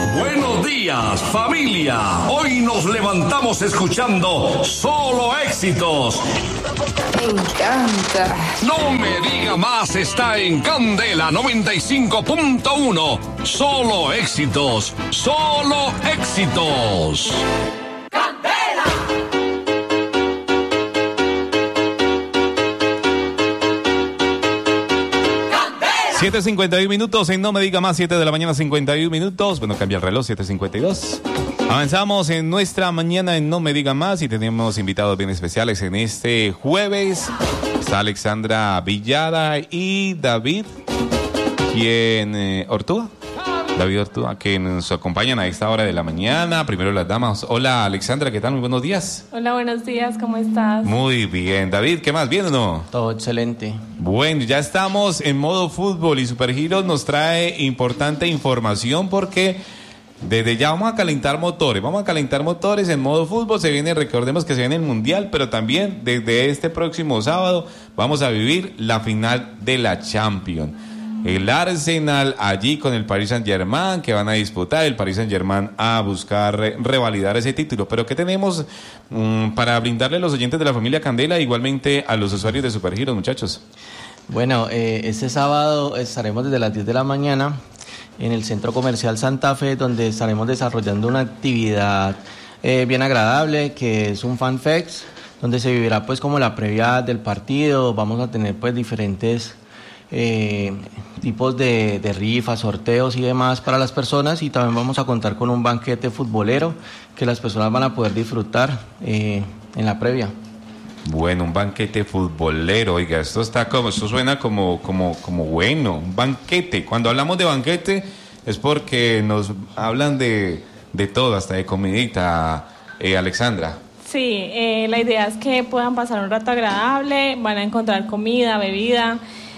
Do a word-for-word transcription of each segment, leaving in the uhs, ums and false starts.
Buenos días, familia. Hoy nos levantamos escuchando solo éxitos. Me encanta. No me diga más, está en Candela noventa y cinco punto uno. Solo éxitos, solo éxitos. siete cincuenta y uno minutos en No Me Diga Más, siete de la mañana, cincuenta y uno minutos. Bueno, cambia el reloj, siete cincuenta y dos. Avanzamos en nuestra mañana en No Me Diga Más y tenemos invitados bien especiales en este jueves. Está Alexandra Villada y David, quien, eh, Ortúa. David Ortúa, que nos acompañan a esta hora de la mañana. Primero las damas. Hola, Alexandra, ¿qué tal? Muy buenos días. Hola, buenos días, ¿cómo estás? Muy bien. David, ¿qué más? ¿Bien o no? Todo excelente. Bueno, ya estamos en modo fútbol y Supergiros nos trae importante información porque desde ya vamos a calentar motores. Vamos a calentar motores en modo fútbol. Se viene, recordemos que se viene el Mundial, pero también desde este próximo sábado vamos a vivir la final de la Champions. El Arsenal allí con el Paris Saint-Germain que van a disputar, el Paris Saint-Germain a buscar re- revalidar ese título. Pero ¿qué tenemos um, para brindarle a los oyentes de la familia Candela, igualmente a los usuarios de Supergiros, muchachos? Bueno, eh, este sábado estaremos desde las diez de la mañana en el Centro Comercial Santa Fe, donde estaremos desarrollando una actividad eh, bien agradable, que es un Fan Fest, donde se vivirá pues como la previa del partido. Vamos a tener pues diferentes Eh, tipos de, de rifas, sorteos y demás para las personas, y también vamos a contar con un banquete futbolero que las personas van a poder disfrutar eh, en la previa. Bueno, un banquete futbolero, oiga, esto está como, esto suena como, como, como bueno, un banquete. Cuando hablamos de banquete es porque nos hablan de, de todo, hasta de comidita, eh, Alexandra. Sí, eh, la idea es que puedan pasar un rato agradable, van a encontrar comida, bebida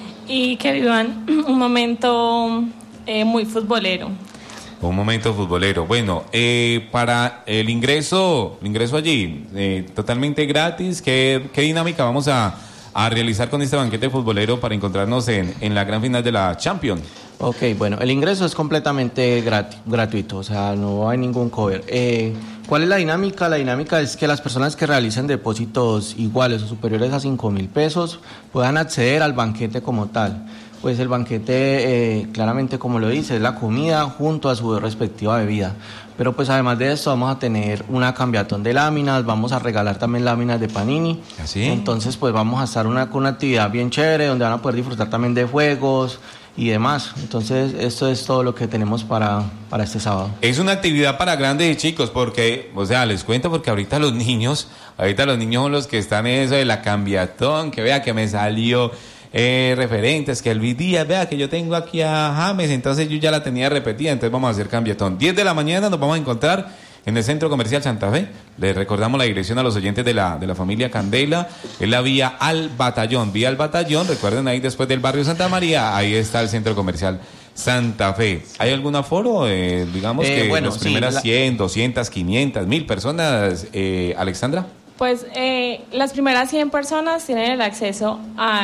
y que vivan un momento eh, muy futbolero. Un momento futbolero. Bueno, eh, para el ingreso, el ingreso allí, eh, totalmente gratis. ¿Qué, qué dinámica vamos a, a realizar con este banquete futbolero para encontrarnos en, en la gran final de la Champions? Ok, bueno, el ingreso es completamente grati- gratuito, o sea, no hay ningún cover. Eh, ¿Cuál es la dinámica? La dinámica es que las personas que realicen depósitos iguales o superiores a cinco mil pesos puedan acceder al banquete como tal. Pues el banquete, eh, claramente como lo dice, es la comida junto a su respectiva bebida. Pero pues además de esto vamos a tener una cambiatón de láminas, vamos a regalar también láminas de Panini. ¿Así? Entonces pues vamos a estar una, con una actividad bien chévere donde van a poder disfrutar también de juegos y demás. Entonces esto es todo lo que tenemos para, para este sábado. Es una actividad para grandes y chicos porque, o sea, les cuento porque ahorita los niños, ahorita los niños son los que están en eso de la cambiatón, que vea que me salió eh, referentes, que el día, vea que yo tengo aquí a James, entonces yo ya la tenía repetida, entonces vamos a hacer cambiatón. diez de la mañana nos vamos a encontrar en el Centro Comercial Santa Fe. Les recordamos la dirección a los oyentes de la, de la familia Candela. Es la vía al Batallón. Vía al Batallón, recuerden ahí después del barrio Santa María, ahí está el Centro Comercial Santa Fe. ¿Hay algún aforo? Eh, digamos Eh, que bueno, las sí, primeras la- cien, doscientas, quinientas, mil personas, eh, Alexandra. Pues eh, las primeras cien personas tienen el acceso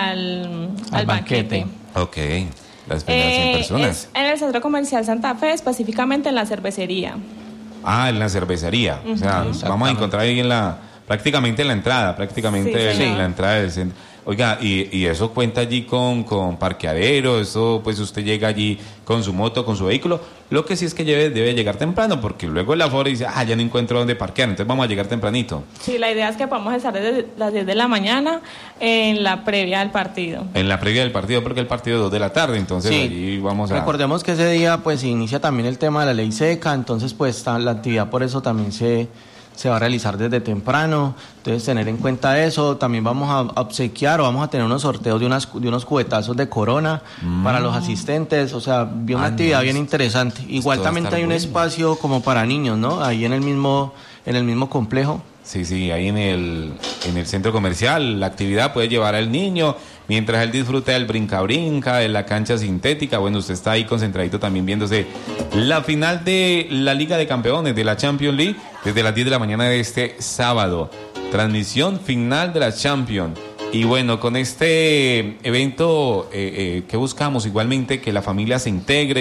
al, al Al banquete. banquete. Ok, las primeras cien Eh, personas. es en el Centro Comercial Santa Fe, específicamente en la cervecería. Ah, en la cervecería. O sea, Exactamente. vamos a encontrar ahí en la, prácticamente en la entrada, prácticamente Sí, en, señor. en la entrada del centro. Oiga, y, y eso cuenta allí con, con parqueadero, eso pues usted llega allí con su moto, con su vehículo. Lo que sí es que debe, debe llegar temprano, porque luego el aforo dice, ah, ya no encuentro dónde parquear, entonces vamos a llegar tempranito. Sí, la idea es que podamos estar desde las diez de la mañana en la previa del partido. En la previa del partido, porque el partido es dos de la tarde, entonces Sí. allí vamos a... Recordemos que ese día pues se inicia también el tema de la ley seca, entonces pues ta- la actividad por eso también se, se va a realizar desde temprano. Entonces tener en cuenta eso. También vamos a obsequiar o vamos a tener unos sorteos de, unas, de unos cubetazos de Corona Mm. para los asistentes, o sea, bien una Ah, actividad no, bien esto- interesante. Igual esto va a también estar hay un bueno. espacio como para niños, ¿no? Ahí en el mismo, en el mismo complejo. Sí, sí, ahí en el, en el centro comercial, la actividad puede llevar al niño, mientras él disfruta del brinca-brinca, de la cancha sintética. Bueno, usted está ahí concentradito también viéndose la final de la Liga de Campeones, de la Champions League, desde las diez de la mañana de este sábado. Transmisión final de la Champions. Y bueno, con este evento, eh, eh, ¿qué buscamos? Igualmente que la familia se integre,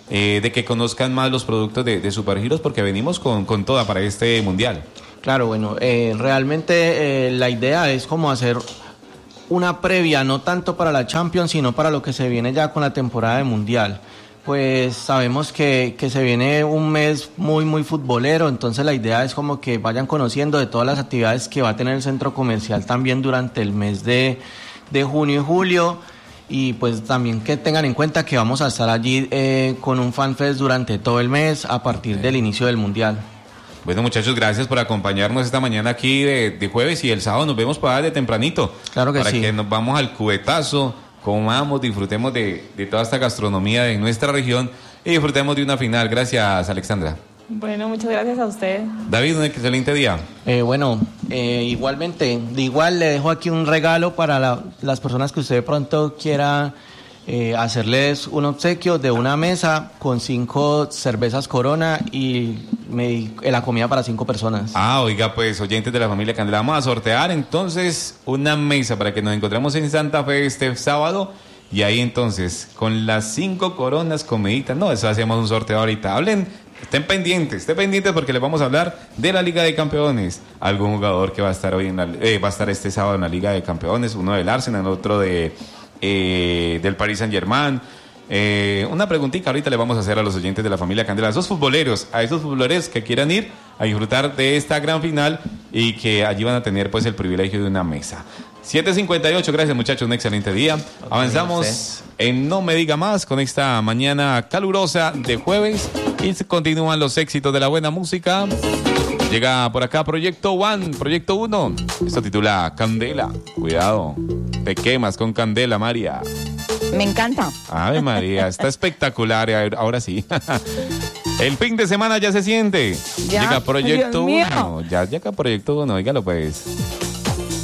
eh, de que conozcan más los productos de, de Supergiros, porque venimos con, con toda para este mundial. Claro, bueno, eh, realmente eh, la idea es como hacer una previa, no tanto para la Champions, sino para lo que se viene ya con la temporada de Mundial. Pues sabemos que, que se viene un mes muy, muy futbolero, entonces la idea es como que vayan conociendo de todas las actividades que va a tener el centro comercial también durante el mes de, de junio y julio, y pues también que tengan en cuenta que vamos a estar allí eh, con un FanFest durante todo el mes a partir del inicio del Mundial. Bueno, muchachos, gracias por acompañarnos esta mañana aquí de, de jueves, y el sábado nos vemos para de tempranito. Claro que para sí. Para que nos vamos al cubetazo, comamos, disfrutemos de, de toda esta gastronomía de nuestra región y disfrutemos de una final. Gracias, Alexandra. Bueno, muchas gracias a usted. David, un excelente día. Eh, bueno, eh, igualmente, de igual le dejo aquí un regalo para la, las personas que usted de pronto quiera eh, hacerles un obsequio de una mesa con cinco cervezas Corona y me, la comida para cinco personas. Ah, oiga, pues, oyentes de la familia Candela, vamos a sortear entonces una mesa para que nos encontremos en Santa Fe este sábado. Y ahí entonces, con las cinco coronas, comiditas, no, eso hacemos un sorteo ahorita. Hablen, estén pendientes, estén pendientes porque les vamos a hablar de la Liga de Campeones. Algún jugador que va a estar hoy en la, eh, va a estar este sábado en la Liga de Campeones, uno del Arsenal, otro de eh, del Paris Saint-Germain. Eh, una preguntita ahorita le vamos a hacer a los oyentes de la familia Candela, a esos futboleros, a esos futboleros que quieran ir a disfrutar de esta gran final y que allí van a tener pues el privilegio de una mesa. siete cincuenta y ocho, gracias muchachos, un excelente día. Avanzamos en No Me Diga Más con esta mañana calurosa de jueves y continúan los éxitos de la buena música. Llega por acá Proyecto One, Proyecto Uno. Esto titula Candela. Cuidado, te quemas con Candela, María. Me encanta. Ave María, está espectacular. Ahora sí. El fin de semana ya se siente. Ya, llega Proyecto Dios mío. Uno. Ya llega Proyecto Uno, óigalo pues.